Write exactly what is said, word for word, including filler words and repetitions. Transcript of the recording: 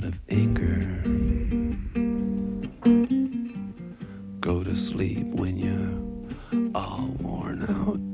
lot of anger. Go to sleep when you're all worn out.